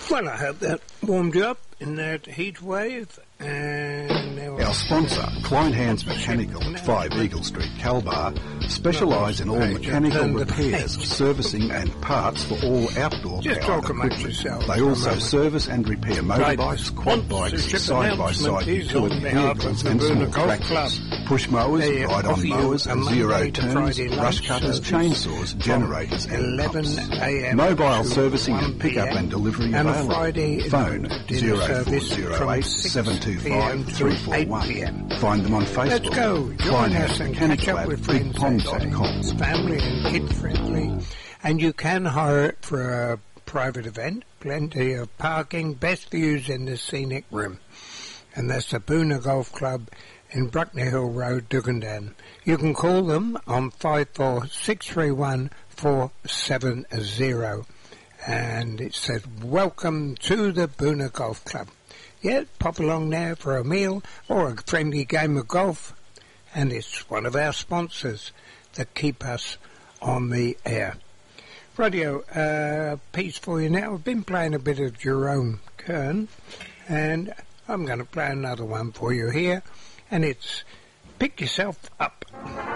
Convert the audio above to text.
Well, I hope that warmed you up in that heat wave. And our sponsor, Kleinhans Mechanical, 5 Eagle Street, Kalbar, specialise in all mechanical repairs, servicing and parts for all outdoor powered equipment. They also service and repair motorbikes, quad bikes, side-by-side utility vehicles and small tractors, push mowers, ride-on mowers, zero turns, brush cutters, chainsaws, generators and pumps. Mobile servicing and pick-up and delivery available. Phone 0408 725 341. Find them on Facebook. Let's go. Join us and catch up with friends. It's family and kid-friendly. And you can hire it for a private event. Plenty of parking. Best views in the scenic room. And that's the Boona Golf Club in Bruckner Hill Road, Dugandan. You can call them on 54631 470. And it says, welcome to the Boona Golf Club. Yeah, pop along there for a meal or a friendly game of golf. And it's one of our sponsors that keep us on the air. Radio, piece for you now. I've been playing a bit of Jerome Kern, and I'm going to play another one for you here. And it's Pick Yourself Up.